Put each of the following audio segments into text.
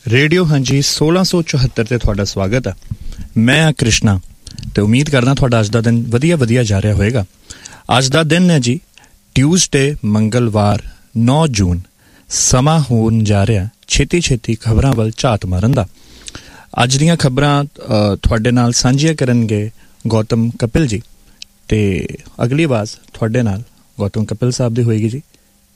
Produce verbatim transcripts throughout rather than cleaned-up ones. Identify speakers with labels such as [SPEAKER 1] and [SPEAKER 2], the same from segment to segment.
[SPEAKER 1] Radio हाँ जी सोलह सौ चौहत्तर ते तुहाडा स्वागत है। मैं हाँ कृष्णा ते उम्मीद करना तुहाडा अज दा दिन वधिया वधिया जा रहा होएगा। अज दा दिन है जी ट्यूसडे मंगलवार नौ जून। समा होन जा रहा छेती छेती खबरां वल झात मारन दा। अज दीयां खबरां तुहाडे नाल सांझियां करनगे गौतम कपिल जी ते अगली आवाज़ तुहाडे नाल गौतम कपिल साहब दी होएगी जी।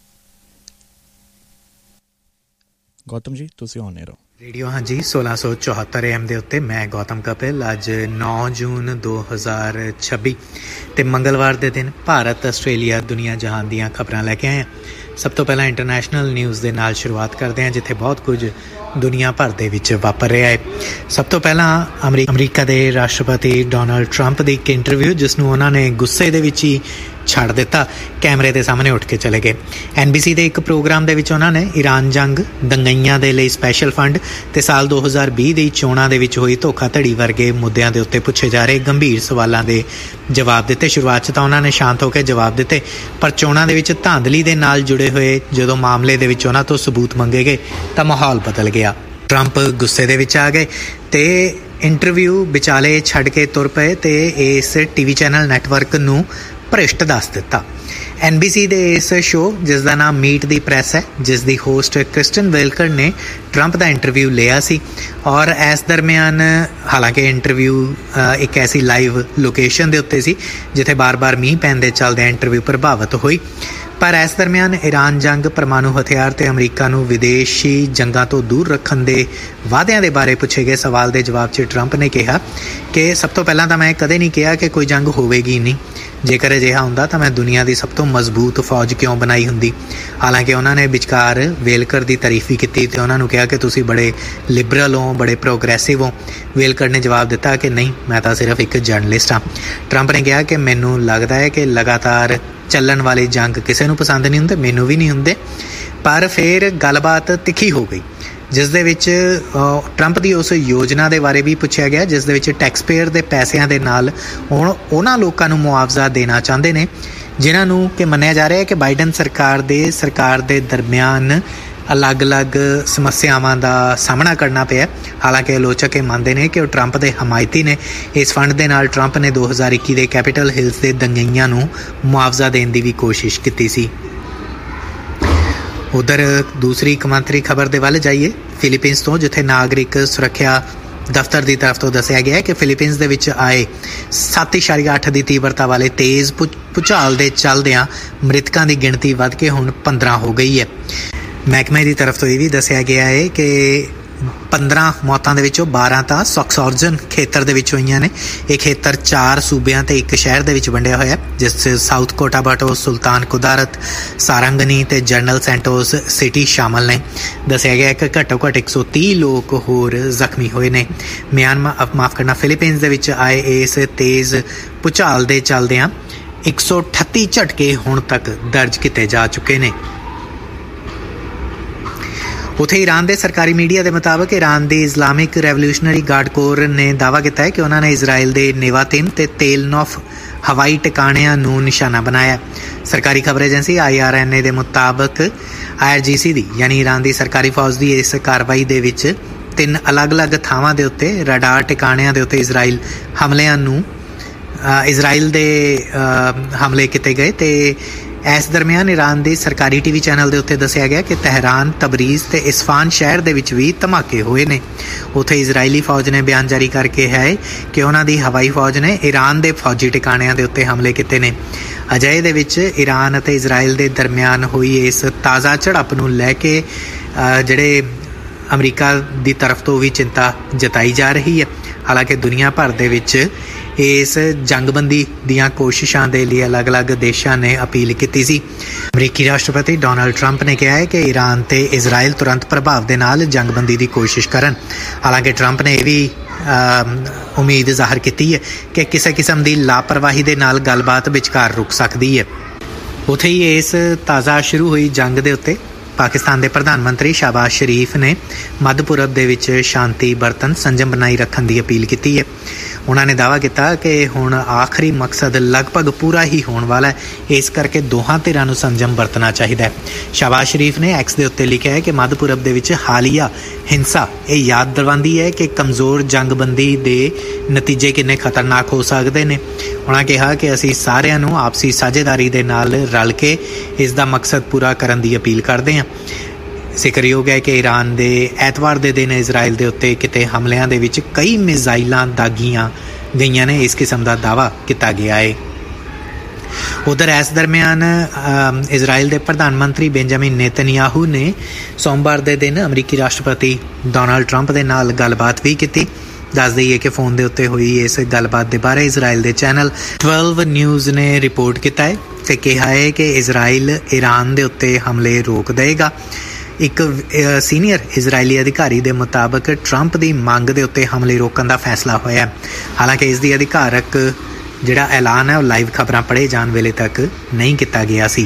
[SPEAKER 1] गौतम जी तुसी ऑन एयर हो।
[SPEAKER 2] रेडियो हाँ जी सोलह सौ चौहत्तर एम के उत्ते मैं गौतम कपिल। अज नौ जून दो हज़ार छब्बी ते मंगलवार के दिन भारत आस्ट्रेलिया दुनिया जहान दीयां खबरां लैके आए हैं। सब तो पहला इंटरनेशनल न्यूज़ के नाल शुरुआत करते हैं जिथे बहुत कुछ दुनिया भर दे विच वापर रहा है। सब तो पहला अमरी अमरीका के राष्ट्रपति डोनाल्ड ट्रंप की एक इंटरव्यू जिसनों उन्होंने गुस्से दे विच ही छड़ दिता, कैमरे के सामने उठ के चले गए। एन बी सी के एक प्रोग्राम के उन्होंने ईरान जंग दंगाइयां दे लई स्पैशल फंड ते साल दो हज़ार भी की चोणां दे विच होई धोखाधड़ी वर्गे मुद्दों के उत्ते पुछे जा रहे गंभीर सवालों के जवाब दिते। शुरुआत तो उन्होंने शांत होकर जवाब दिते, पर चोणां दे विच धांधली दे नाल जुड़े हुए जदों मामले दे विच उन्हां तों सबूत मंगे गए तो माहौल बदल गया। ट्रंप गुस्से दे विच आ गए ते इंटरव्यू विचाले छड़ के तुर पे ते इस टीवी चैनल नैटवर्क नूं भ्रिष्ट दस दिता। एन बी सी दे इस शो जिसका नाम मीट दी प्रैस है, जिसकी होस्ट क्रिस्टन वेलकर ने ट्रंप का इंटरव्यू लिया सी और इस दरम्यान हालांकि इंटरव्यू एक ऐसी लाइव लोकेशन के उत्ते सी जिथे बार बार मीह पैंदे चलदे इंटरव्यू प्रभावित हुई, पर इस दरम्यान ईरान जंग परमाणु हथियार ते अमरीका नूं विदेशी जंगां तो दूर रखण दे वादियां दे बारे पूछे गए सवाल के जवाब च ट्रंप ने कहा कि सब तो पहलां तां मैं कदे नहीं कहा कि कोई जंग होवेगी नहीं, जेकर अजिहा हुंदा तां मैं दुनिया की सब तो मजबूत फौज क्यों बनाई हुंदी। हालांकि उन्होंने विचकार वेलकर की तारीफ भी की तो उन्होंने कहा कि तुसी बड़े लिबरल हो, बड़े प्रोग्रैसिव हो। वेलकर ने जवाब दिता कि नहीं, मैं तो सिर्फ एक जर्नलिस्ट हाँ। ट्रंप ने कहा कि मैनू लगता है कि लगातार ਚੱਲਣ वाली जंग किसी ਨੂੰ पसंद नहीं ਹੁੰਦੇ, ਮੈਨੂੰ भी नहीं ਹੁੰਦੇ। पर फिर गलबात तिखी हो गई जिस दे विच ट्रंप की उस योजना के बारे भी पूछा गया जिस दे विच टैक्स पेयर के पैसों के नाल हुण उन्हां लोकां नूं मुआवजा देना चाहते हैं जिन्हां नूं कि मन्निया जा रहा है कि बाइडन सरकार दे सरकार दे दरम्यान अलग अलग समस्यावां का सामना करना पिया। हालांकि आलोचक ये मानते हैं कि वो ट्रंप के हमायती ने। इस फंड के नाल ट्रंप ने दो हज़ार इक्की के कैपिटल हिल्स के दंगाइयां नूं मुआवजा देने की भी कोशिश की सी। उधर दूसरी कमांतरी खबर के वल जाइए फिलीपींस तो, जिथे नागरिक सुरक्षा दफ्तर की तरफ तो दसिया गया है कि फिलीपींस दे विच आए सत्त इशारिया अठ की तीव्रता वाले तेज़ भूचाल के चलदियां मृतकों की गिनती वध के हुण पंद्रह हो गई है। महकमे की तरफ तो यह भी दसिया गया है कि पंद्रह मौतों के विचों बारह तो सॉक्सॉर्जन खेतर के विच होईयां ने। यह खेतर चार सूबियां ते एक शहर के विच वंडिया होया जिस साउथ कोटाबाटो, सुल्तान कुदारत, सारंगनी ते जनरल सेंटोस सिटी शामिल ने। दसिया गया कि घट्टो घट्ट एक सौ तीह लोग होर जख्मी हुए ने। म्यांमार माफ करना फिलीपींस के विच आए इस तेज़ भूचाल के चलदियां एक सौ अठत्ती झटके हुण तक दर्ज किए जा चुके हैं। उत्थे ईरान के सरकारी मीडिया के मुताबिक ईरान की इस्लामिक रेवोल्यूशनरी गार्ड कोर ने दावा किया है कि उन्होंने इजराइल के नेवातिम ते तेलनोफ हवाई टिकाणियां नूं निशाना बनाया। सरकारी खबर agency I R N A के मुताबिक आई आर जी सी दी यानी ईरान की सरकारी फौज की इस कार्रवाई दे विच तीन अलग अलग थावां दे उत्ते रडार टिकाणियां दे उत्ते इजराइल हमलियां नूं इजराइल दे हमले किए गए ते इस दरम्यान ईरान की सरकारी टीवी चैनल के उत्ते दसिया गया कि तहरान, तबरीज़ ते इस्फान शहर दे विच भी धमाके हुए ने। उत्थे इजरायली फौज ने बयान जारी करके है कि उन्हां दी हवाई फौज ने ईरान के फौजी टिकाणियां दे उत्ते हमले किए ने। अजय दे विच ईरान ते इजराइल के दरम्यान हुई इस ताज़ा झड़प नूं लैके जिहड़े अमरीका की तरफ तो भी चिंता जताई जा रही है। हालांकि दुनिया भर दे विच इस जंगबंदी दीयां कोशिशां दे लिए अलग अलग देशों ने अपील की सी। अमरीकी राष्ट्रपति डोनाल्ड ट्रंप ने कहा है कि ईरान ते इजराइल तुरंत प्रभाव के नाल जंगबंदी की कोशिश करन। हालांकि ट्रंप ने यह भी उम्मीद जाहिर की है कि किसी किस्म की लापरवाही के नाल गलबात विचकार रुक सकती है। उत्थे ही इस ताज़ा शुरू हुई जंग के उत्ते पाकिस्तान के प्रधानमंत्री शहबाज शरीफ ने मध्य पूरब दे विच शांति बरतन संजम बनाई रखने की अपील की है। ਉਹਨਾਂ ਨੇ ਦਾਅਵਾ ਕੀਤਾ ਕਿ ਹੁਣ ਆਖਰੀ ਮਕਸਦ ਲਗਭਗ ਪੂਰਾ ਹੀ ਹੋਣ ਵਾਲਾ ਹੈ, ਇਸ ਕਰਕੇ ਦੋਹਾਂ ਧਿਰਾਂ ਨੂੰ ਸੰਜਮ ਵਰਤਣਾ ਚਾਹੀਦਾ ਹੈ। ਸ਼ਹਬਾਜ਼ ਸ਼ਰੀਫ ਨੇ ਐਕਸ ਦੇ ਉੱਤੇ ਲਿਖਿਆ ਹੈ ਕਿ ਮੱਧ ਪੂਰਬ ਦੇ ਵਿੱਚ ਹਾਲੀਆ ਹਿੰਸਾ ਇਹ ਯਾਦ ਦਿਵਾਉਂਦੀ ਹੈ ਕਿ ਕਮਜ਼ੋਰ ਜੰਗਬੰਦੀ ਦੇ ਨਤੀਜੇ ਕਿੰਨੇ ਖਤਰਨਾਕ ਹੋ ਸਕਦੇ ਨੇ। ਉਹਨਾਂ ਕਿਹਾ ਕਿ ਅਸੀਂ ਸਾਰਿਆਂ ਨੂੰ ਆਪਸੀ ਸਾਝੇਦਾਰੀ ਦੇ ਨਾਲ ਰਲ ਕੇ ਇਸ ਦਾ ਮਕਸਦ ਪੂਰਾ ਕਰਨ ਦੀ ਅਪੀਲ ਕਰਦੇ ਹਾਂ। ਜ਼ਿਕਰਯੋਗ ਹੈ ਕਿ ਈਰਾਨ ਦੇ ਐਤਵਾਰ ਦੇ ਦਿਨ ਇਜ਼ਰਾਈਲ ਦੇ ਉੱਤੇ ਕਿਤੇ ਹਮਲਿਆਂ ਦੇ ਵਿੱਚ ਕਈ ਮਿਜ਼ਾਈਲਾਂ ਦਾਗੀਆਂ ਗਈਆਂ ਨੇ, ਇਸ ਕਿਸਮ ਦਾ ਦਾਅਵਾ ਕੀਤਾ ਗਿਆ ਹੈ। ਉਧਰ ਇਸ ਦਰਮਿਆਨ ਇਜ਼ਰਾਈਲ ਦੇ ਪ੍ਰਧਾਨ ਮੰਤਰੀ ਬੈਂਜਾਮਿਨ ਨੇਤਨਯਾਹੂ ਨੇ ਸੋਮਵਾਰ ਦੇ ਦਿਨ ਅਮਰੀਕੀ ਰਾਸ਼ਟਰਪਤੀ ਡੋਨਾਲਡ ਟਰੰਪ ਦੇ ਨਾਲ ਗੱਲਬਾਤ ਵੀ ਕੀਤੀ। ਦੱਸ ਦਈਏ ਕਿ ਫੋਨ ਦੇ ਉੱਤੇ ਹੋਈ ਇਸ ਗੱਲਬਾਤ ਦੇ ਬਾਰੇ ਇਜ਼ਰਾਈਲ ਦੇ ਚੈਨਲ ਬਾਰਾਂ ਨਿਊਜ਼ ਨੇ ਰਿਪੋਰਟ ਕੀਤਾ ਹੈ ਤੇ ਕਿਹਾ ਹੈ ਕਿ ਇਜ਼ਰਾਈਲ ਈਰਾਨ ਦੇ ਉੱਤੇ ਹਮਲੇ ਰੋਕ ਦੇਵੇਗਾ। ਇੱਕ ਸੀਨੀਅਰ ਇਜ਼ਰਾਈਲੀ ਅਧਿਕਾਰੀ ਦੇ ਮੁਤਾਬਕ ਟਰੰਪ ਦੀ ਮੰਗ ਦੇ ਉੱਤੇ ਹਮਲੇ ਰੋਕਣ ਦਾ ਫੈਸਲਾ ਹੋਇਆ। ਹਾਲਾਂਕਿ ਇਸ ਦੀ ਅਧਿਕਾਰਕ ਜਿਹੜਾ ਐਲਾਨ ਹੈ ਉਹ ਲਾਈਵ ਖਬਰਾਂ ਪੜ੍ਹੇ ਜਾਣ ਵੇਲੇ ਤੱਕ ਨਹੀਂ ਕੀਤਾ ਗਿਆ ਸੀ।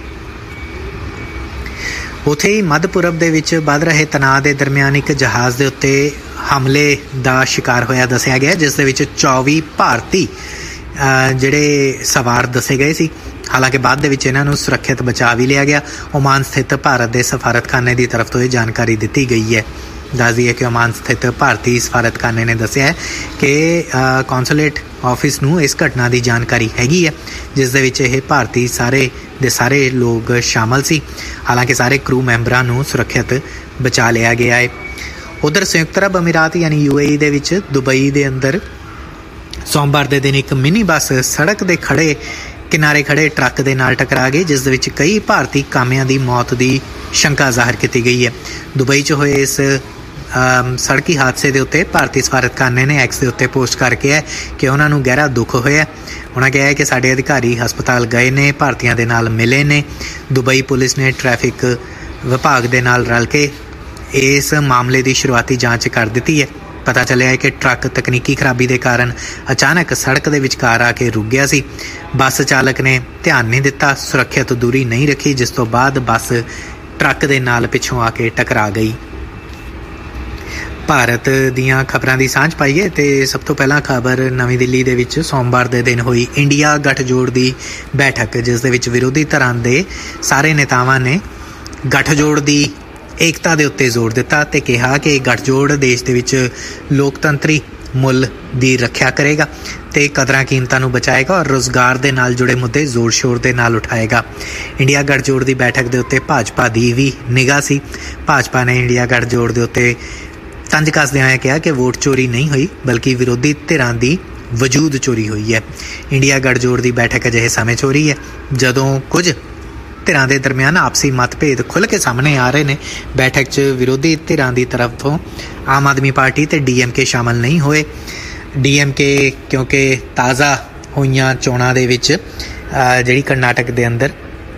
[SPEAKER 2] ਉੱਥੇ ਹੀ ਮੱਧ ਪੂਰਬ ਦੇ ਵਿੱਚ ਵੱਧ ਰਹੇ ਤਣਾਅ ਦੇ ਦਰਮਿਆਨ ਇੱਕ ਜਹਾਜ਼ ਦੇ ਉੱਤੇ ਹਮਲੇ ਦਾ ਸ਼ਿਕਾਰ ਹੋਇਆ ਦੱਸਿਆ ਗਿਆ, ਜਿਸ ਦੇ ਵਿੱਚ ਚੌਵੀ ਭਾਰਤੀ ਜਿਹੜੇ ਸਵਾਰ ਦੱਸੇ ਗਏ ਸੀ। ਹਾਲਾਂਕਿ ਬਾਅਦ ਦੇ ਵਿੱਚ ਇਹਨਾਂ ਨੂੰ ਸੁਰੱਖਿਅਤ ਬਚਾ ਵੀ ਲਿਆ ਗਿਆ। ਓਮਾਨ ਸਥਿਤ ਭਾਰਤ ਦੇ ਸਫਾਰਤਖਾਨੇ ਦੀ ਤਰਫ ਤੋਂ ਇਹ ਜਾਣਕਾਰੀ ਦਿੱਤੀ ਗਈ ਹੈ। ਦੱਸ ਦਈਏ ਕਿ ਓਮਾਨ ਸਥਿਤ ਭਾਰਤੀ ਸਫਾਰਤਖਾਨੇ ਨੇ ਦੱਸਿਆ ਹੈ ਕਿ ਕੌਂਸੂਲੇਟ ਆਫਿਸ ਨੂੰ ਇਸ ਘਟਨਾ ਦੀ ਜਾਣਕਾਰੀ ਹੈਗੀ ਹੈ, ਜਿਸ ਦੇ ਵਿੱਚ ਇਹ ਭਾਰਤੀ ਸਾਰੇ ਦੇ ਸਾਰੇ ਲੋਕ ਸ਼ਾਮਲ ਸੀ। ਹਾਲਾਂਕਿ ਸਾਰੇ ਕਰੂ ਮੈਂਬਰਾਂ ਨੂੰ ਸੁਰੱਖਿਅਤ ਬਚਾ ਲਿਆ ਗਿਆ ਹੈ। ਉਧਰ ਸੰਯੁਕਤ ਅਰਬ ਅਮੀਰਾਤ ਯਾਨੀ ਯੂ ਏ ਈ ਦੇ ਵਿੱਚ ਦੁਬਈ ਦੇ ਅੰਦਰ ਸੋਮਵਾਰ ਦੇ ਦਿਨ ਇੱਕ ਮਿਨੀ ਬੱਸ ਸੜਕ ਦੇ ਖੜੇ ਕਿਨਾਰੇ ਖੜੇ ਟਰੱਕ ਦੇ ਨਾਲ ਟਕਰਾ ਗਈ, ਜਿਸ ਦੇ ਵਿੱਚ ਕਈ ਭਾਰਤੀ ਕਾਮਿਆਂ ਦੀ ਮੌਤ ਦੀ ਸ਼ੰਕਾ ਜ਼ਾਹਰ ਕੀਤੀ ਗਈ ਹੈ। ਦੁਬਈ 'ਚ ਹੋਏ ਇਸ ਸੜਕੀ ਹਾਦਸੇ ਦੇ ਉੱਤੇ ਭਾਰਤੀ ਸਫਾਰਤਖਾਨੇ ਨੇ ਐਕਸ ਦੇ ਉੱਤੇ ਪੋਸਟ ਕਰਕੇ ਹੈ ਕਿ ਉਹਨਾਂ ਨੂੰ ਗਹਿਰਾ ਦੁੱਖ ਹੋਇਆ। ਉਹਨਾਂ ਕਿਹਾ ਹੈ ਕਿ ਸਾਡੇ ਅਧਿਕਾਰੀ ਹਸਪਤਾਲ ਗਏ ਨੇ, ਭਾਰਤੀਆਂ ਦੇ ਨਾਲ ਮਿਲੇ ਨੇ। ਦੁਬਈ ਪੁਲਿਸ ਨੇ ਟ੍ਰੈਫਿਕ ਵਿਭਾਗ ਦੇ ਨਾਲ ਰਲ ਕੇ ਇਸ ਮਾਮਲੇ ਦੀ ਸ਼ੁਰੂਆਤੀ ਜਾਂਚ ਕਰ ਦਿੱਤੀ ਹੈ। ਪਤਾ ਚੱਲਿਆ ਹੈ ਕਿ ਟਰੱਕ ਤਕਨੀਕੀ ਖਰਾਬੀ ਦੇ ਕਾਰਨ ਅਚਾਨਕ ਸੜਕ ਦੇ ਵਿਚਕਾਰ ਆ ਕੇ ਰੁਕ ਗਿਆ ਸੀ। ਬੱਸ ਚਾਲਕ ਨੇ ਧਿਆਨ ਨਹੀਂ ਦਿੱਤਾ, ਸੁਰੱਖਿਅਤ ਦੂਰੀ ਨਹੀਂ ਰੱਖੀ, ਜਿਸ ਤੋਂ ਬਾਅਦ ਬੱਸ ਟਰੱਕ ਦੇ ਨਾਲ ਪਿੱਛੋਂ ਆ ਕੇ ਟਕਰਾ ਗਈ। ਭਾਰਤ ਦੀਆਂ ਖਬਰਾਂ ਦੀ ਸਾਂਝ ਪਾਈਏ ਤੇ ਸਭ ਤੋਂ ਪਹਿਲਾਂ ਖਬਰ ਨਵੀਂ ਦਿੱਲੀ ਦੇ ਵਿੱਚ ਸੋਮਵਾਰ ਦੇ ਦਿਨ ਹੋਈ ਇੰਡੀਆ ਗੱਠਜੋੜ ਦੀ ਬੈਠਕ, ਜਿਸ ਦੇ ਵਿੱਚ ਵਿਰੋਧੀ ਧਿਰਾਂ ਦੇ ਸਾਰੇ ਨੇਤਾਵਾਂ ਨੇ ਗੱਠਜੋੜ ਦੀ ਏਕਤਾ ਦੇ ਉੱਤੇ ਜ਼ੋਰ ਦਿੱਤਾ ਤੇ ਕਿਹਾ ਕਿ ਗੱਠਜੋੜ ਦੇਸ਼ ਦੇ ਵਿੱਚ ਲੋਕਤੰਤਰੀ ਮੁੱਲ ਦੀ ਰੱਖਿਆ ਕਰੇਗਾ ਤੇ ਕਦਰਾਂ ਕੀਮਤਾਂ ਨੂੰ ਬਚਾਏਗਾ ਔਰ ਰੁਜ਼ਗਾਰ ਦੇ ਨਾਲ ਜੁੜੇ ਮੁੱਦੇ ਜ਼ੋਰ ਸ਼ੋਰ ਦੇ ਨਾਲ ਉਠਾਏਗਾ। ਇੰਡੀਆ ਗੱਠਜੋੜ ਦੀ ਬੈਠਕ ਦੇ ਉੱਤੇ ਭਾਜਪਾ ਦੀ ਵੀ ਨਿਗਾਹ ਸੀ। ਭਾਜਪਾ ਨੇ ਇੰਡੀਆ ਗੱਠਜੋੜ ਦੇ ਉੱਤੇ ਤੰਜ ਕੱਸਦਿਆਂ ਹੋਇਆ ਕਿਹਾ ਕਿ ਵੋਟ ਚੋਰੀ ਨਹੀਂ ਹੋਈ, ਬਲਕਿ ਵਿਰੋਧੀ ਧਿਰਾਂ ਦੀ ਵਜੂਦ ਚੋਰੀ ਹੋਈ ਹੈ। ਇੰਡੀਆ ਗੱਠਜੋੜ ਦੀ ਬੈਠਕ ਅਜਿਹੇ ਸਮੇਂ ਚੋਰੀ ਹੈ ਜਦੋਂ ਕੁਝ ਧਿਰਾਂ ਦੇ ਦਰਮਿਆਨ ਆਪਸੀ ਮਤਭੇਦ ਖੁੱਲ੍ਹ ਕੇ ਸਾਹਮਣੇ ਆ ਰਹੇ ਨੇ। ਬੈਠਕ 'ਚ ਵਿਰੋਧੀ ਧਿਰਾਂ ਦੀ ਤਰਫ ਤੋਂ ਆਮ ਆਦਮੀ ਪਾਰਟੀ ਤੇ ਡੀ ਐਮ ਕੇ ਸ਼ਾਮਲ ਨਹੀਂ ਹੋਏ। ਡੀ ਐਮ ਕੇ ਕਿਉਂਕਿ ਤਾਜ਼ਾ ਹੋਈਆਂ ਚੋਣਾਂ ਦੇ ਵਿੱਚ ਜਿਹੜੀ ਕਰਨਾਟਕ ਦੇ ਅੰਦਰ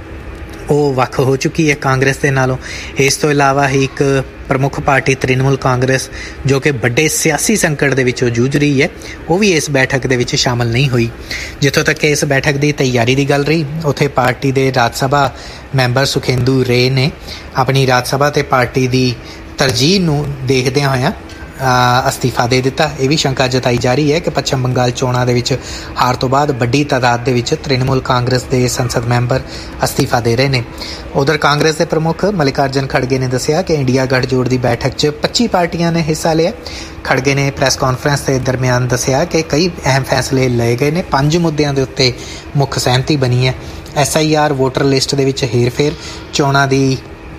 [SPEAKER 2] ਉਹ ਵੱਖ ਹੋ ਚੁੱਕੀ ਹੈ ਕਾਂਗਰਸ ਦੇ ਨਾਲੋਂ। ਇਸ ਤੋਂ ਇਲਾਵਾ ਹੀ ਇੱਕ ਪ੍ਰਮੁੱਖ ਪਾਰਟੀ ਤ੍ਰਿਣਮੂਲ ਕਾਂਗਰਸ ਜੋ ਕਿ ਵੱਡੇ ਸਿਆਸੀ ਸੰਕਟ ਦੇ ਵਿੱਚੋਂ ਜੂਝ ਰਹੀ ਹੈ, ਉਹ ਵੀ ਇਸ ਬੈਠਕ ਦੇ ਵਿੱਚ ਸ਼ਾਮਲ ਨਹੀਂ ਹੋਈ। ਜਿੱਥੋਂ ਤੱਕ ਇਸ ਬੈਠਕ ਦੀ ਤਿਆਰੀ ਦੀ ਗੱਲ ਰਹੀ, ਉੱਥੇ ਪਾਰਟੀ ਦੇ ਰਾਜ ਸਭਾ ਮੈਂਬਰ ਸੁਖੇਂਦੂ ਰੇ ਨੇ ਆਪਣੀ ਰਾਜ ਸਭਾ ਤੇ ਪਾਰਟੀ ਦੀ ਤਰਜੀਹ ਨੂੰ ਦੇਖਦਿਆਂ ਹੋਇਆਂ ਅਸਤੀਫਾ ਦੇ ਦਿੱਤਾ। ਇਹ ਵੀ ਸ਼ੰਕਾ ਜਤਾਈ ਜਾ ਰਹੀ ਹੈ ਕਿ ਪੱਛਮ ਬੰਗਾਲ ਚੋਣਾਂ ਦੇ ਵਿੱਚ ਹਾਰ ਤੋਂ ਬਾਅਦ ਵੱਡੀ ਤਾਦਾਦ ਦੇ ਵਿੱਚ ਤ੍ਰਿਣਮੂਲ ਕਾਂਗਰਸ ਦੇ ਸੰਸਦ ਮੈਂਬਰ ਅਸਤੀਫਾ ਦੇ ਰਹੇ ਨੇ। ਉਧਰ ਕਾਂਗਰਸ ਦੇ ਪ੍ਰਮੁੱਖ ਮਲਿਕਾਰਜਨ ਖੜਗੇ ਨੇ ਦੱਸਿਆ ਕਿ ਇੰਡੀਆ ਗੱਠਜੋੜ ਦੀ ਬੈਠਕ 'ਚ ਪੱਚੀ ਪਾਰਟੀਆਂ ਨੇ ਹਿੱਸਾ ਲਿਆ। ਖੜਗੇ ਨੇ ਪ੍ਰੈਸ ਕਾਨਫਰੰਸ ਦੇ ਦਰਮਿਆਨ ਦੱਸਿਆ ਕਿ ਕਈ ਅਹਿਮ ਫੈਸਲੇ ਲਏ ਗਏ ਨੇ। ਪੰਜ ਮੁੱਦਿਆਂ ਦੇ ਉੱਤੇ ਮੁੱਖ ਸਹਿਮਤੀ ਬਣੀ ਹੈ। S I R voter list ਦੇ ਵਿੱਚ ਹੇਰ-ਫੇਰ, ਚੋਣਾਂ ਦੀ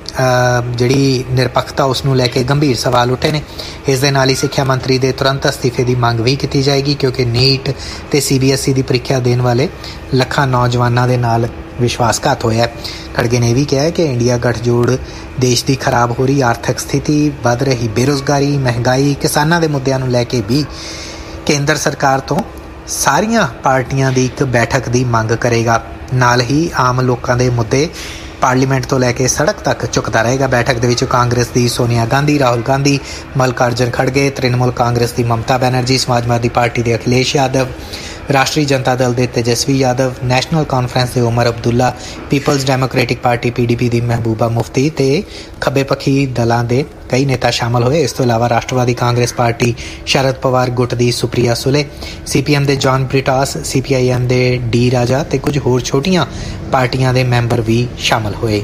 [SPEAKER 2] ਜਿਹੜੀ ਨਿਰਪੱਖਤਾ ਉਸ ਨੂੰ ਲੈ ਕੇ ਗੰਭੀਰ ਸਵਾਲ ਉੱਠੇ ਨੇ। ਇਸ ਦੇ ਨਾਲ ਹੀ ਸਿੱਖਿਆ ਮੰਤਰੀ ਦੇ ਤੁਰੰਤ ਅਸਤੀਫੇ ਦੀ ਮੰਗ ਵੀ ਕੀਤੀ ਜਾਏਗੀ ਕਿਉਂਕਿ ਨੀਟ ਤੇ ਸੀ ਬੀ ਐਸ ਈ ਦੀ ਪ੍ਰੀਖਿਆ ਦੇਣ ਵਾਲੇ ਲੱਖਾਂ ਨੌਜਵਾਨਾਂ ਦੇ ਨਾਲ ਵਿਸ਼ਵਾਸਘਾਤ ਹੋਇਆ। ਖੜਗੇ ਨੇ ਇਹ ਵੀ ਕਿਹਾ ਕਿ ਇੰਡੀਆ ਗੱਠਜੋੜ ਦੇਸ਼ ਦੀ ਖਰਾਬ ਹੋ ਰਹੀ ਆਰਥਿਕ ਸਥਿਤੀ, ਵੱਧ ਰਹੀ ਬੇਰੁਜ਼ਗਾਰੀ, ਮਹਿੰਗਾਈ, ਕਿਸਾਨਾਂ ਦੇ ਮੁੱਦਿਆਂ ਨੂੰ ਲੈ ਕੇ ਵੀ ਕੇਂਦਰ ਸਰਕਾਰ ਤੋਂ ਸਾਰੀਆਂ ਪਾਰਟੀਆਂ ਦੀ ਇੱਕ ਬੈਠਕ ਦੀ ਮੰਗ ਕਰੇਗਾ। ਨਾਲ ਹੀ ਆਮ ਲੋਕਾਂ ਦੇ ਮੁੱਦੇ ਪਾਰਲੀਮੈਂਟ ਤੋਂ ਲੈ ਕੇ ਸੜਕ ਤੱਕ ਚੁੱਕਦਾ ਰਹੇਗਾ। ਬੈਠਕ ਦੇ ਵਿੱਚ ਕਾਂਗਰਸ ਦੀ ਸੋਨੀਆ ਗਾਂਧੀ, ਰਾਹੁਲ ਗਾਂਧੀ, ਮਲਿਕਾਰਜਨ ਖੜਗੇ, ਤ੍ਰਿਣਮੂਲ ਕਾਂਗਰਸ ਦੀ ਮਮਤਾ ਬੈਨਰਜੀ, ਸਮਾਜਵਾਦੀ ਪਾਰਟੀ ਦੇ ਅਖਿਲੇਸ਼ ਯਾਦਵ, ਰਾਸ਼ਟਰੀ ਜਨਤਾ ਦਲ ਦੇ ਤੇਜਸਵੀ ਯਾਦਵ, ਨੈਸ਼ਨਲ ਕਾਨਫਰੰਸ ਦੇ ਉਮਰ Abdullah, people's democratic party P D P ਦੀ ਮਹਿਬੂਬਾ ਮੁਫਤੀ ਤੇ ਖੱਬੇ ਪੱਖੀ ਦਲਾਂ ਦੇ ਕਈ ਨੇਤਾ ਸ਼ਾਮਲ ਹੋਏ। ਇਸ ਤੋਂ ਇਲਾਵਾ ਰਾਸ਼ਟਰਵਾਦੀ ਕਾਂਗਰਸ ਪਾਰਟੀ ਸ਼ਰਦ ਪਵਾਰ ਗੁੱਟ ਦੀ ਸੁਪ੍ਰਿਆ ਸੁਲੇ, ਸੀ ਪੀ ਐਮ ਦੇ John ਬ੍ਰਿਟਾਸ, C P I am ਦੇ ਡੀ ਰਾਜਾ ਤੇ ਕੁਝ ਹੋਰ ਛੋਟੀਆਂ ਪਾਰਟੀਆਂ ਦੇ ਮੈਂਬਰ ਵੀ ਸ਼ਾਮਲ ਹੋਏ।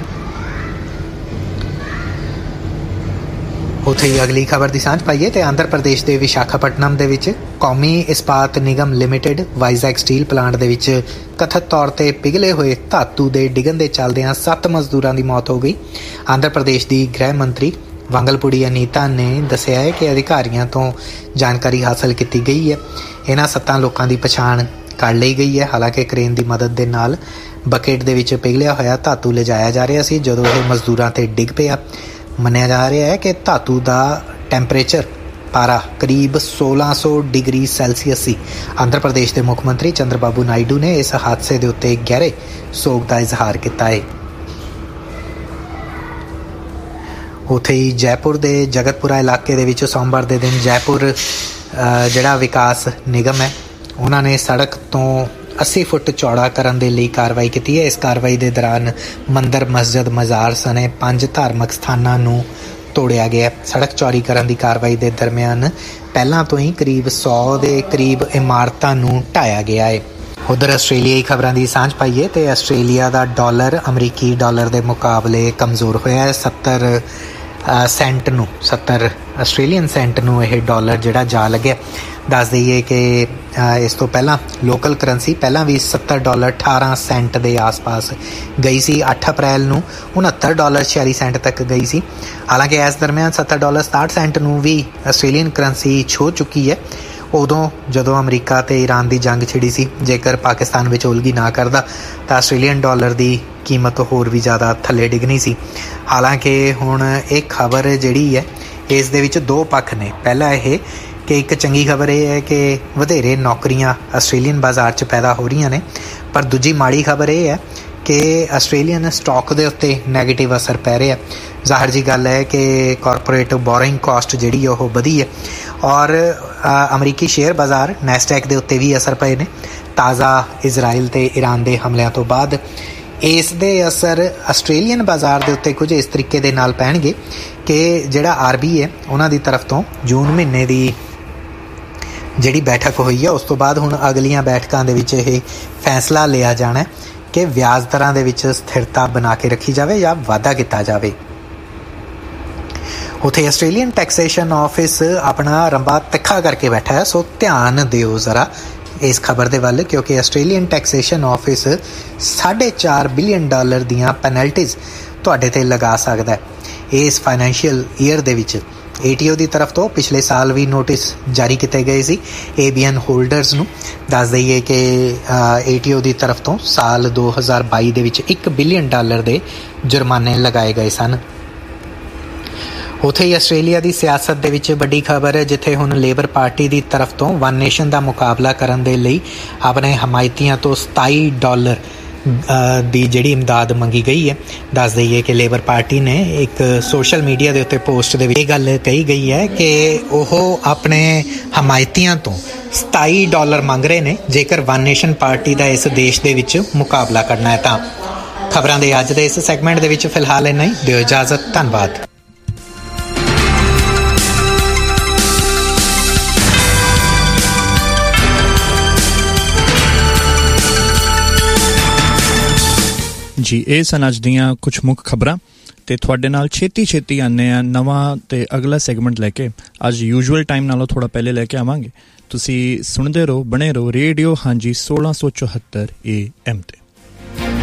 [SPEAKER 2] ਉੱਥੇ ਹੀ ਅਗਲੀ ਖਬਰ ਦੀ ਸਾਂਝ ਪਾਈਏ ਤੇ ਆਂਧਰ ਪ੍ਰਦੇਸ਼ ਦੇ ਵਿਸ਼ਾਖਾਪਟਨਮ ਦੇ ਵਿੱਚ ਕੌਮੀ ਇਸਪਾਤ ਨਿਗਮ ਲਿਮਿਟਿਡ ਵਾਈਜ਼ੈਕ ਸਟੀਲ ਪਲਾਂਟ ਦੇ ਵਿੱਚ ਕਥਿਤ ਤੌਰ ਤੇ ਪਿਘਲੇ ਹੋਏ ਧਾਤੂ ਦੇ ਡਿੱਗਣ ਦੇ ਚੱਲਦਿਆਂ ਸੱਤ ਮਜ਼ਦੂਰਾਂ ਦੀ ਮੌਤ ਹੋ ਗਈ। ਆਂਧਰ ਪ੍ਰਦੇਸ਼ ਦੀ ਗ੍ਰਹਿ ਮੰਤਰੀ ਵੰਗਲਪੁੜੀ ਅਨੀਤਾ ਨੇ ਦੱਸਿਆ ਹੈ ਕਿ ਅਧਿਕਾਰੀਆਂ ਤੋਂ ਜਾਣਕਾਰੀ ਹਾਸਲ ਕੀਤੀ ਗਈ ਹੈ। ਇਹਨਾਂ ਸੱਤਾਂ ਲੋਕਾਂ ਦੀ ਪਛਾਣ ਕਰ ਲਈ ਗਈ ਹੈ। ਹਾਲਾਂਕਿ ਕ੍ਰੇਨ ਦੀ ਮਦਦ ਦੇ ਨਾਲ ਬਕੇਟ ਦੇ ਵਿੱਚ ਪਿਘਲਿਆ ਹੋਇਆ ਧਾਤੂ ਲਿਜਾਇਆ ਜਾ ਰਿਹਾ ਸੀ ਜਦੋਂ ਇਹ ਮਜ਼ਦੂਰਾਂ ਤੇ ਡਿੱਗ ਪਿਆ। ਮੰਨਿਆ ਜਾ ਰਿਹਾ ਹੈ ਕਿ ਧਾਤੂ ਦਾ ਟੈਂਪਰੇਚਰ ਪਾਰਾ ਕਰੀਬ ਸੋਲਾਂ ਸੌ ਡਿਗਰੀ ਸੈਲਸੀਅਸ ਸੀ। ਆਂਧਰ ਪ੍ਰਦੇਸ਼ ਦੇ ਮੁੱਖ ਮੰਤਰੀ ਚੰਦਰਬਾਬੂ ਨਾਇਡੂ ਨੇ ਇਸ ਹਾਦਸੇ ਦੇ ਉੱਤੇ ਗਹਿਰੇ ਸੋਗ ਦਾ ਇਜ਼ਹਾਰ ਕੀਤਾ ਹੈ। ਉੱਥੇ ਹੀ ਜੈਪੁਰ ਦੇ ਜਗਤਪੁਰਾ ਇਲਾਕੇ ਦੇ ਵਿੱਚ ਸੋਮਵਾਰ ਦੇ ਦਿਨ ਜੈਪੁਰ ਜਿਹੜਾ ਵਿਕਾਸ ਨਿਗਮ ਹੈ ਉਹਨਾਂ ਨੇ ਸੜਕ ਤੋਂ ਅੱਸੀ ਫੁੱਟ ਚੌੜਾ ਕਰਨ ਦੇ ਲਈ ਕਾਰਵਾਈ ਕੀਤੀ ਹੈ। ਇਸ ਕਾਰਵਾਈ ਦੇ ਦੌਰਾਨ ਮੰਦਰ, ਮਸਜਿਦ, ਮਜ਼ਾਰ ਸਣੇ ਪੰਜ ਧਾਰਮਿਕ ਸਥਾਨਾਂ ਨੂੰ ਤੋੜਿਆ ਗਿਆ। ਸੜਕ ਚੌੜੀ ਕਰਨ ਦੀ ਕਾਰਵਾਈ ਦੇ ਦਰਮਿਆਨ ਪਹਿਲਾਂ ਤੋਂ ਹੀ ਕਰੀਬ ਸੌ ਦੇ ਕਰੀਬ ਇਮਾਰਤਾਂ ਨੂੰ ਢਾਇਆ ਗਿਆ ਹੈ। ਉੱਧਰ ਆਸਟ੍ਰੇਲੀਆਈ ਖਬਰਾਂ ਦੀ ਸਾਂਝ ਪਾਈਏ ਤੇ ਆਸਟ੍ਰੇਲੀਆ ਦਾ ਡਾਲਰ ਅਮਰੀਕੀ ਡਾਲਰ ਦੇ ਮੁਕਾਬਲੇ ਕਮਜ਼ੋਰ ਹੋਇਆ ਹੈ। ਸੱਤਰ ਸੈਂਟ ਨੂੰ ਸੱਤਰ ਆਸਟ੍ਰੇਲੀਅਨ ਸੈਂਟ ਨੂੰ ਇਹ ਡਾਲਰ ਜਿਹੜਾ ਜਾ ਲੱਗਿਆ। ਦੱਸ ਦਈਏ ਕਿ ਇਸ ਤੋਂ ਪਹਿਲਾਂ ਲੋਕਲ ਕਰੰਸੀ ਪਹਿਲਾਂ ਵੀ ਸੱਤਰ ਡਾਲਰ ਅਠਾਰਾਂ ਸੈਂਟ ਦੇ ਆਸ-ਪਾਸ ਗਈ ਸੀ। ਅੱਠ ਅਪ੍ਰੈਲ ਨੂੰ ਉਣਹੱਤਰ ਡਾਲਰ ਛਿਆਲੀ ਸੈਂਟ ਤੱਕ ਗਈ ਸੀ। ਹਾਲਾਂਕਿ ਇਸ ਦਰਮਿਆਨ ਸੱਤਰ ਡਾਲਰ ਸਤਾਹਠ ਸੈਂਟ ਨੂੰ ਵੀ ਆਸਟ੍ਰੇਲੀਅਨ ਕਰੰਸੀ ਛੂਹ ਚੁੱਕੀ ਹੈ। ਉਦੋਂ ਜਦੋਂ ਅਮਰੀਕਾ ਤੇ ਈਰਾਨ ਦੀ ਜੰਗ ਛਿੜੀ ਸੀ, ਜੇਕਰ ਪਾਕਿਸਤਾਨ ਵਿਚੋਲਗੀ ਨਾ ਕਰਦਾ ਤਾਂ ਆਸਟ੍ਰੇਲੀਅਨ ਡਾਲਰ ਦੀ ਕੀਮਤ ਹੋਰ ਵੀ ਜ਼ਿਆਦਾ ਥੱਲੇ ਡਿੱਗਣੀ ਸੀ। ਹਾਲਾਂਕਿ ਹੁਣ ਇਹ ਖਬਰ ਜਿਹੜੀ ਹੈ ਇਸ ਦੇ ਵਿੱਚ ਦੋ ਪੱਖ ਨੇ। ਪਹਿਲਾ ਇਹ ਕਿ ਇੱਕ ਚੰਗੀ ਖਬਰ ਇਹ ਹੈ ਕਿ ਵਧੇਰੇ ਨੌਕਰੀਆਂ ਆਸਟ੍ਰੇਲੀਅਨ ਬਾਜ਼ਾਰ 'ਚ ਪੈਦਾ ਹੋ ਰਹੀਆਂ ਨੇ, ਪਰ ਦੂਜੀ ਮਾੜੀ ਖਬਰ ਇਹ ਹੈ ਕਿ ਆਸਟ੍ਰੇਲੀਅਨ ਸਟਾਕ ਦੇ ਉੱਤੇ ਨੈਗੇਟਿਵ ਅਸਰ ਪੈ ਰਿਹਾ। ਜ਼ਾਹਰ ਜੀ ਗੱਲ ਹੈ ਕਿ ਕਾਰਪੋਰੇਟ ਬੋਰਿੰਗ ਕਾਸਟ ਜਿਹੜੀ ਉਹ ਵਧੀ ਹੈ ਔਰ ਅਮਰੀਕੀ ਸ਼ੇਅਰ ਬਾਜ਼ਾਰ ਨੈਸਡੈਕ ਦੇ ਉੱਤੇ ਵੀ ਅਸਰ ਪਏ ਨੇ ਤਾਜ਼ਾ ਇਜ਼ਰਾਈਲ ਤੇ ਈਰਾਨ ਦੇ ਹਮਲਿਆਂ ਤੋਂ ਬਾਅਦ। ਇਸ ਦੇ ਅਸਰ ਆਸਟ੍ਰੇਲੀਅਨ ਬਾਜ਼ਾਰ ਦੇ ਉੱਤੇ ਕੁਝ ਇਸ ਤਰੀਕੇ ਦੇ ਨਾਲ ਪੈਣਗੇ ਕਿ ਜਿਹੜਾ ਆਰ ਬੀ ਹੈ ਉਹਨਾਂ ਦੀ ਤਰਫ ਤੋਂ ਜੂਨ ਮਹੀਨੇ ਦੀ ਜਿਹੜੀ ਬੈਠਕ ਹੋਈ ਹੈ ਉਸ ਤੋਂ ਬਾਅਦ ਹੁਣ ਅਗਲੀਆਂ ਬੈਠਕਾਂ ਦੇ ਵਿੱਚ ਇਹ ਫੈਸਲਾ ਲਿਆ ਜਾਣਾ ਕਿ ਵਿਆਜ ਦਰਾਂ ਦੇ ਵਿੱਚ ਸਥਿਰਤਾ ਬਣਾ ਕੇ ਰੱਖੀ ਜਾਵੇ ਜਾਂ ਵਾਧਾ ਕੀਤਾ ਜਾਵੇ। ਉੱਥੇ ਆਸਟ੍ਰੇਲੀਅਨ ਟੈਕਸੇਸ਼ਨ ਆਫਿਸ ਆਪਣਾ ਰੰਬਾ ਤਿੱਖਾ ਕਰਕੇ ਬੈਠਾ ਹੈ, ਸੋ ਧਿਆਨ ਦਿਓ ਜ਼ਰਾ ਇਸ ਖਬਰ ਦੇ ਵੱਲ, ਕਿਉਂਕਿ ਆਸਟ੍ਰੇਲੀਅਨ ਟੈਕਸੇਸ਼ਨ ਆਫਿਸ ਸਾਢੇ ਚਾਰ ਬਿਲੀਅਨ ਡਾਲਰ ਦੀਆਂ ਪੈਨਲਟੀਜ਼ ਤੁਹਾਡੇ 'ਤੇ ਲਗਾ ਸਕਦਾ ਹੈ। ਇਸ ਫਾਈਨੈਂਸ਼ੀਅਲ ਈਅਰ ਦੇ ਵਿੱਚ ਏ ਟੀ ਓ ਦੀ ਤਰਫ ਤੋਂ ਪਿਛਲੇ ਸਾਲ ਵੀ ਨੋਟਿਸ ਜਾਰੀ ਕੀਤੇ ਗਏ ਸੀ ਏ ਬੀ ਐਨ ਹੋਲਡਰਸ ਨੂੰ। ਦੱਸ ਦਈਏ ਕਿ ਏ ਟੀ ਓ ਦੀ ਤਰਫ ਤੋਂ ਸਾਲ ਦੋ ਹਜ਼ਾਰ ਬਾਈ ਦੇ ਵਿੱਚ ਇੱਕ ਬਿਲੀਅਨ ਡਾਲਰ ਦੇ ਜੁਰਮਾਨੇ ਲਗਾਏ ਗਏ ਸਨ। ਉੱਥੇ ਹੀ ਆਸਟ੍ਰੇਲੀਆ ਦੀ ਸਿਆਸਤ ਦੇ ਵਿੱਚ ਵੱਡੀ ਖਬਰ ਹੈ, ਜਿੱਥੇ ਹੁਣ ਲੇਬਰ ਪਾਰਟੀ ਦੀ ਤਰਫ ਤੋਂ ਵਨ ਨੇਸ਼ਨ ਦਾ ਮੁਕਾਬਲਾ ਕਰਨ ਦੇ ਲਈ ਆਪਣੇ ਹਮਾਇਤੀਆਂ ਤੋਂ ਸਤਾਈ ਡਾਲਰ ਦੀ ਜਿਹੜੀ ਇਮਦਾਦ ਮੰਗੀ ਗਈ ਹੈ। ਦੱਸ ਦਈਏ ਕਿ ਲੇਬਰ ਪਾਰਟੀ ਨੇ ਇੱਕ ਸੋਸ਼ਲ ਮੀਡੀਆ ਦੇ ਉੱਤੇ ਪੋਸਟ ਦੇ ਵਿੱਚ ਇਹ ਗੱਲ ਕਹੀ ਗਈ ਹੈ ਕਿ ਉਹ ਆਪਣੇ ਹਮਾਇਤੀਆਂ ਤੋਂ ਸਤਾਈ ਡਾਲਰ ਮੰਗ ਰਹੇ ਨੇ ਜੇਕਰ ਵਨ ਨੇਸ਼ਨ ਪਾਰਟੀ ਦਾ ਇਸ ਦੇਸ਼ ਦੇ ਵਿੱਚ ਮੁਕਾਬਲਾ ਕਰਨਾ ਹੈ ਤਾਂ। ਖਬਰਾਂ ਦੇ ਅੱਜ ਦੇ ਇਸ ਸੈਗਮੈਂਟ ਦੇ ਵਿੱਚ ਫਿਲਹਾਲ ਇੰਨਾ ਹੀ। ਦਿਓ ਇਜਾਜ਼ਤ। ਧੰਨਵਾਦ।
[SPEAKER 1] ਜੀ ਇਹ ਸਨ ਅੱਜ ਦੀਆਂ ਕੁਝ ਮੁੱਖ ਖਬਰਾਂ ਤੇ ਤੁਹਾਡੇ ਨਾਲ ਛੇਤੀ ਛੇਤੀ ਆਉਂਦੇ ਆ ਨਵਾਂ ਤੇ ਅਗਲਾ ਸੈਗਮੈਂਟ ਲੈ ਕੇ। ਅੱਜ ਯੂਜੂਅਲ ਟਾਈਮ ਨਾਲੋਂ ਥੋੜ੍ਹਾ ਪਹਿਲੇ ਲੈ ਕੇ ਆਵਾਂਗੇ। ਤੁਸੀਂ ਸੁਣਦੇ ਰਹੋ, ਬਣੇ ਰਹੋ ਰੇਡੀਓ ਹਾਂਜੀ ਸੋਲਾਂ ਸੌ ਚੁਹੱਤਰ ਏ ਐਮ ਤੇ।